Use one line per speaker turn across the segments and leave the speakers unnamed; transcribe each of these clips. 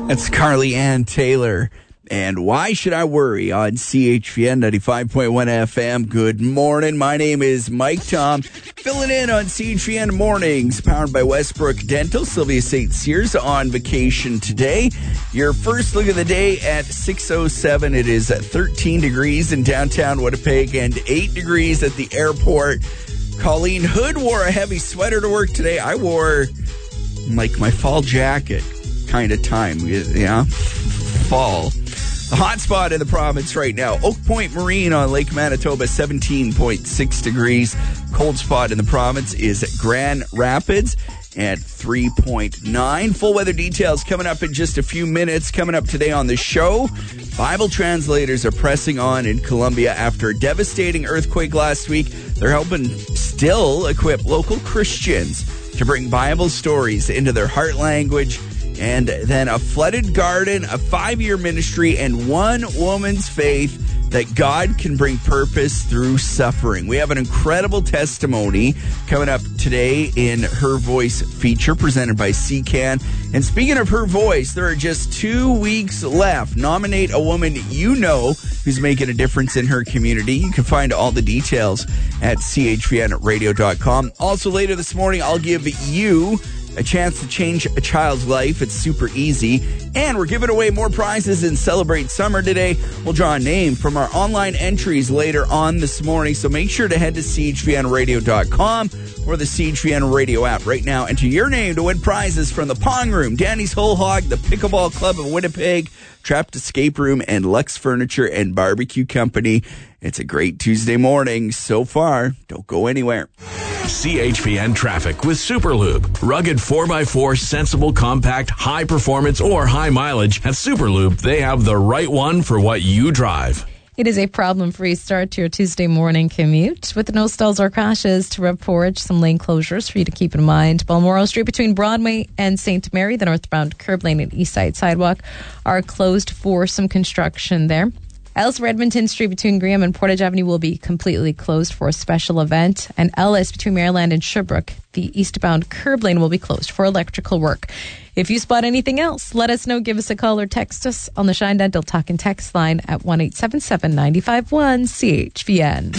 That's Carly Ann Taylor. And Why Should I Worry on CHVN 95.1 FM. Good morning. My name is Mike Tom, filling in on CHVN Mornings, powered by Westbrook Dental. Sylvia St. Cyr's on vacation today. Your first look of the day at 6:07. It is 13 degrees in downtown Winnipeg and 8 degrees at the airport. Colleen Hood wore a heavy sweater to work today. I wore like my fall jacket kind of time. Yeah, fall. The hot spot in the province right now, Oak Point Marine on Lake Manitoba, 17.6 degrees. Cold spot in the province is Grand Rapids at 3.9. Full weather details coming up in just a few minutes. Coming up today on the show, Bible translators are pressing on in Colombia after a devastating earthquake last week. They're helping still equip local Christians to bring Bible stories into their heart language. And then a flooded garden, a 5-year ministry, and one woman's faith that God can bring purpose through suffering. We have an incredible testimony coming up today in Her Voice feature presented by CCAN. And speaking of Her Voice, there are just 2 weeks left. Nominate a woman you know who's making a difference in her community. You can find all the details at chvnradio.com. Also later this morning, I'll give you a chance to change a child's life. It's super easy. And we're giving away more prizes in Celebrate Summer today. We'll draw a name from our online entries later on this morning. So make sure to head to chvnradio.com or the CHVN Radio app right now. Enter your name to win prizes from the Pong Room, Danny's Whole Hog, the Pickleball Club of Winnipeg, Trapped Escape Room, and Lux Furniture and Barbecue Company. It's a great Tuesday morning so far. Don't go anywhere.
CHVN traffic with Superlube. Rugged 4x4, sensible, compact, high performance, or high mileage. At Superlube, they have the right one for what you drive.
It is a problem-free start to your Tuesday morning commute with no stalls or crashes to report. Some lane closures for you to keep in mind. Balmoral Street between Broadway and St. Mary, the northbound curb lane and east side sidewalk are closed for some construction there. Elsewhere, Edmonton Street between Graham and Portage Avenue will be completely closed for a special event. And Ellis between Maryland and Sherbrooke, the eastbound curb lane will be closed for electrical work. If you spot anything else, let us know. Give us a call or text us on the Shine Dental Talk and Text line at 1-877-951-CHVN.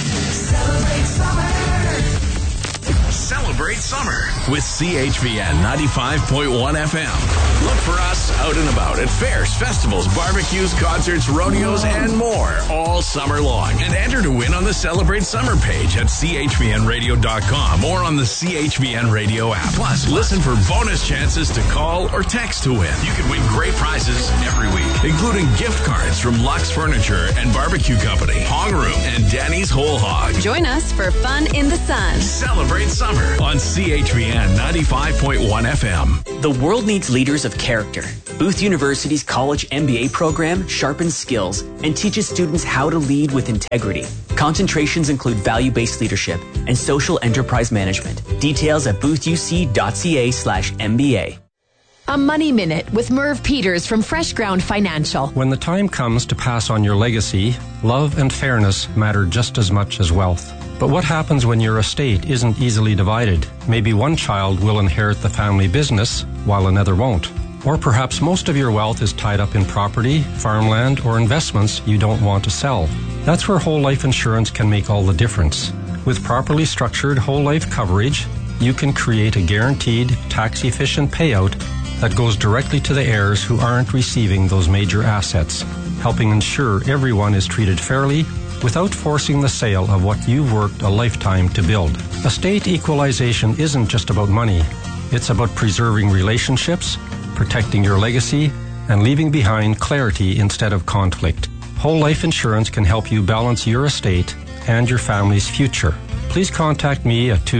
Celebrate summer with CHVN 95.1 FM. Look for us out and about at fairs, festivals, barbecues, concerts, rodeos, and more all summer long. And enter to win on the Celebrate Summer page at chvnradio.com or on the CHVN Radio app. Plus, listen for bonus chances to call or text to win. You can win great prizes every week, including gift cards from Lux Furniture and Barbecue Company, Pong Room, and Danny's Whole Hog.
Join us for fun in the sun.
Celebrate summer on CHVN 95.1 FM.
The world needs leaders of character. Booth University's college MBA program sharpens skills and teaches students how to lead with integrity. Concentrations include value-based leadership and social enterprise management. Details at boothUC.ca/MBA.
A Money Minute with Merv Peters from Fresh Ground Financial.
When the time comes to pass on your legacy, love and fairness matter just as much as wealth. But what happens when your estate isn't easily divided? Maybe one child will inherit the family business while another won't. Or perhaps most of your wealth is tied up in property, farmland, or investments you don't want to sell. That's where whole life insurance can make all the difference. With properly structured whole life coverage, you can create a guaranteed, tax-efficient payout that goes directly to the heirs who aren't receiving those major assets, helping ensure everyone is treated fairly without forcing the sale of what you've worked a lifetime to build. Estate equalization isn't just about money. It's about preserving relationships, protecting your legacy, and leaving behind clarity instead of conflict. Whole life insurance can help you balance your estate and your family's future. Please contact me at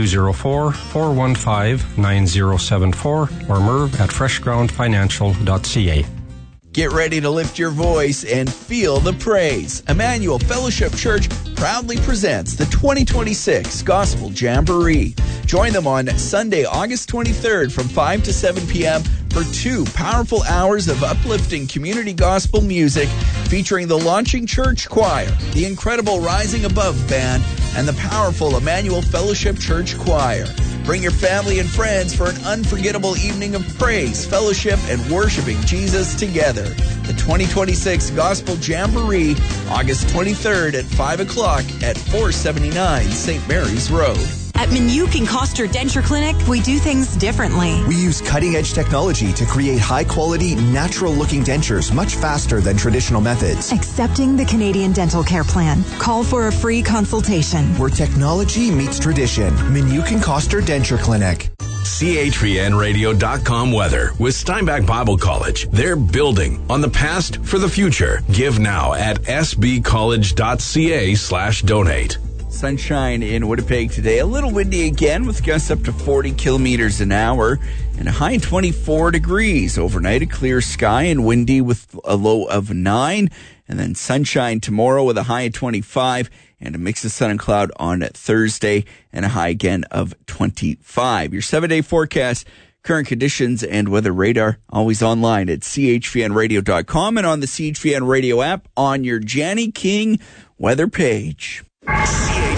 204-415-9074 or Merv at freshgroundfinancial.ca.
Get ready to lift your voice and feel the praise. Emmanuel Fellowship Church proudly presents the 2026 Gospel Jamboree. Join them on Sunday, August 23rd from 5 to 7 p.m. for 2 powerful hours of uplifting community gospel music featuring the Launching Church Choir, the incredible Rising Above Band, and the powerful Emmanuel Fellowship Church Choir. Bring your family and friends for an unforgettable evening of praise, fellowship, and worshiping Jesus together. The 2026 Gospel Jamboree, August 23rd at 5 o'clock at 479 St. Mary's Road.
At Minuk and Koster Denture Clinic, we do things differently.
We use cutting-edge technology to create high-quality, natural-looking dentures much faster than traditional methods.
Accepting the Canadian Dental Care Plan. Call for a free consultation.
Where technology meets tradition. Minuk and Koster Denture Clinic.
CHVNradio.com weather with Steinbach Bible College. They're building on the past for the future. Give now at sbcollege.ca/donate.
Sunshine in Winnipeg today. A little windy again with gusts up to 40 kilometers an hour and a high 24 degrees. Overnight, a clear sky and windy with a low of 9. And then sunshine tomorrow with a high of 25 and a mix of sun and cloud on Thursday and a high again of 25. Your 7-day forecast, current conditions, and weather radar always online at chvnradio.com and on the CHVN Radio app on your Janny King weather page.